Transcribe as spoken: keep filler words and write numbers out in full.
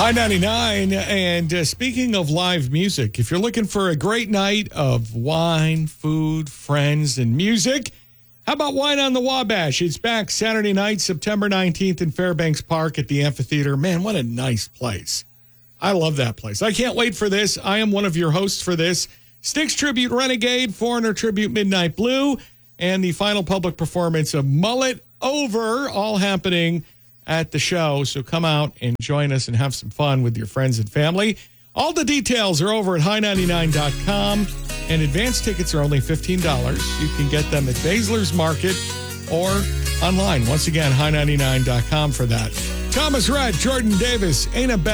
High ninety-nine, and uh, speaking of live music, if you're looking for a great night of wine, food, friends, and music, how about Wine on the Wabash? It's back Saturday night, September nineteenth in Fairbanks Park at the amphitheater. Man, what a nice place. I love that place. I can't wait for this. I am one of your hosts for this. Styx Tribute Renegade, Foreigner Tribute Midnight Blue, and the final public performance of Mullet Over, all happening at the show. So come out and join us and have some fun with your friends and family. All the details are over at high ninety-nine dot com, and advance tickets are only fifteen dollars. You can get them at Baszler's Market or online. Once again, high ninety-nine dot com for that. Thomas Rhett, Jordan Davis, Ain't a Bad